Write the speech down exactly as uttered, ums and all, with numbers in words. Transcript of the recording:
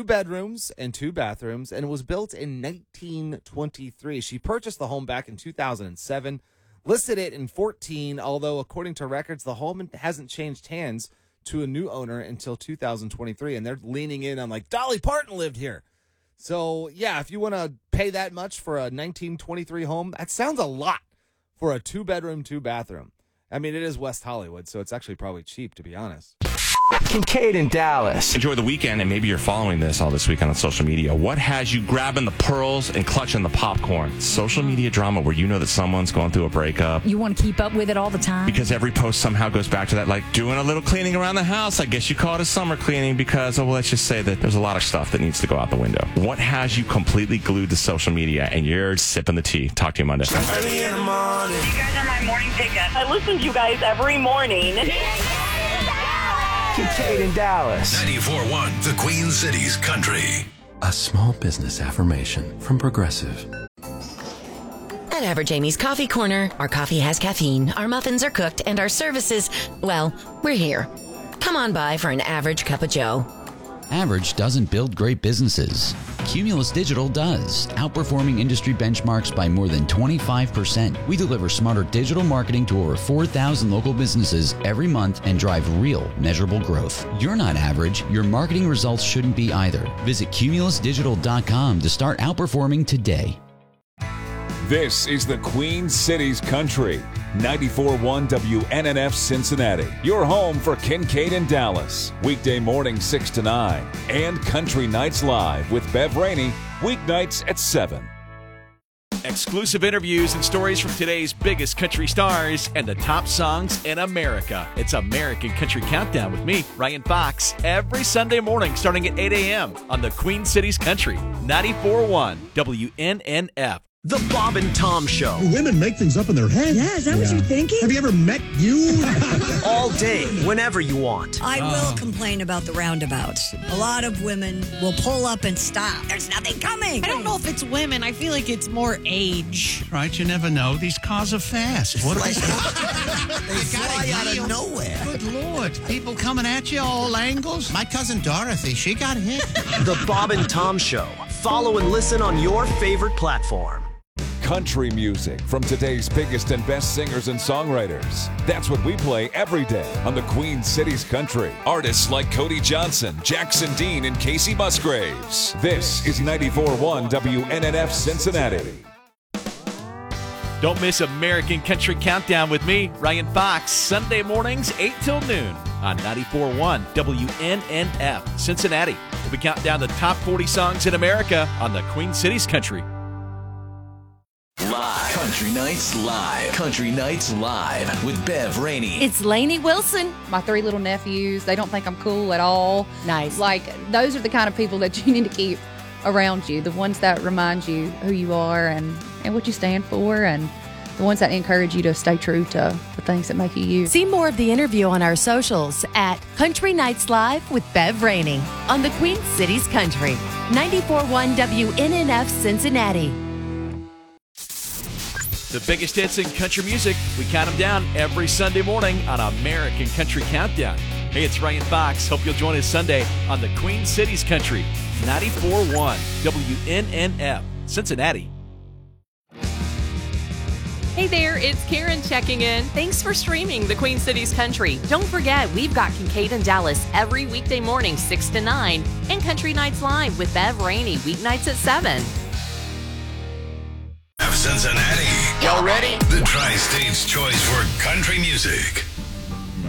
bedrooms and two bathrooms, and it was built in nineteen twenty-three. She purchased the home back in two thousand seven, listed it in fourteen, although according to records, the home hasn't changed hands to a new owner until two thousand twenty-three, and they're leaning in on like, Dolly Parton lived here. So, yeah, if you want to pay that much for a nineteen twenty-three home, that sounds a lot for a two-bedroom, two-bathroom. I mean, it is West Hollywood, so it's actually probably cheap, to be honest. Kincaid in Dallas. Enjoy the weekend, and maybe you're following this all this weekend on social media. What has you grabbing the pearls and clutching the popcorn? Social media drama where you know that someone's going through a breakup. You want to keep up with it all the time? Because every post somehow goes back to that, like doing a little cleaning around the house. I guess you call it a summer cleaning because, oh, well, let's just say that there's a lot of stuff that needs to go out the window. What has you completely glued to social media and you're sipping the tea? Talk to you Monday. Early in the morning. You guys are my morning pickup. I listen to you guys every morning. Kincaid in Dallas. ninety-four point one, the Queen City's Country. A small business affirmation from Progressive. At Average Amy's Coffee Corner, our coffee has caffeine, our muffins are cooked, and our services, well, we're here. Come on by for an average cup of joe. Average doesn't build great businesses. Cumulus Digital does, outperforming industry benchmarks by more than twenty-five percent. We deliver smarter digital marketing to over four thousand local businesses every month and drive real, measurable growth. You're not average. Your marketing results shouldn't be either. Visit cumulus digital dot com to start outperforming today. This is the Queen City's Country. ninety-four point one W N N F Cincinnati. Your home for Kincaid and Dallas. Weekday morning six to nine. And Country Nights Live with Bev Rainey. Weeknights at seven. Exclusive interviews and stories from today's biggest country stars and the top songs in America. It's American Country Countdown with me, Ryan Fox, every Sunday morning starting at eight a.m. on the Queen City's Country. ninety-four point one W N N F. The Bob and Tom Show. Women make things up in their head. Yeah, is that yeah. what you're thinking? Have you ever met you? All day, whenever you want. I uh. will complain about the roundabouts. A lot of women will pull up and stop. There's nothing coming. I don't know if it's women. I feel like it's more age. Right, you never know. These cars are fast. What are they? They fly out of nowhere. Good Lord. People coming at you all angles. My cousin Dorothy, she got hit. The Bob and Tom Show. Follow and listen on your favorite platform. Country music from today's biggest and best singers and songwriters. That's what we play every day on the Queen City's Country. Artists like Cody Johnson, Jackson Dean, and Casey Musgraves. This is ninety-four point one W N N F Cincinnati. Don't miss American Country Countdown with me, Ryan Fox, Sunday mornings eight till noon on ninety-four point one W N N F Cincinnati. We count down the top forty songs in America on the Queen City's Country. Live. Country Nights Live. Country Nights Live with Bev Rainey. It's Lainey Wilson. My three little nephews, they don't think I'm cool at all. Nice. Like, those are the kind of people that you need to keep around you. The ones that remind you who you are and, and what you stand for, and the ones that encourage you to stay true to the things that make you you. See more of the interview on our socials at Country Nights Live with Bev Rainey on the Queen City's Country. ninety-four point one W N N F Cincinnati. The biggest hits in country music, we count them down every Sunday morning on American Country Countdown. Hey, it's Ryan Fox. Hope you'll join us Sunday on the Queen City's Country, ninety-four point one W N N F, Cincinnati. Hey there, it's Karen checking in. Thanks for streaming the Queen City's Country. Don't forget, we've got Kincaid and Dallas every weekday morning, six to nine, and Country Nights Live with Bev Rainey, weeknights at seven. Cincinnati. Y'all ready? The Tri-State's choice for country music.